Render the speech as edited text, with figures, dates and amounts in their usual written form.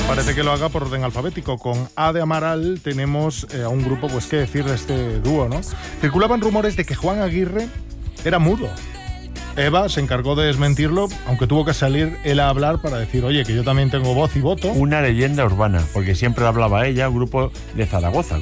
Parece que lo haga por orden alfabético. Con A de Amaral tenemos a un grupo, pues qué decir de este dúo, ¿no? Circulaban rumores de que Juan Aguirre era mudo. Eva se encargó de desmentirlo, aunque tuvo que salir él a hablar para decir, oye, que yo también tengo voz y voto. Una leyenda urbana, porque siempre hablaba ella, un grupo de Zaragoza.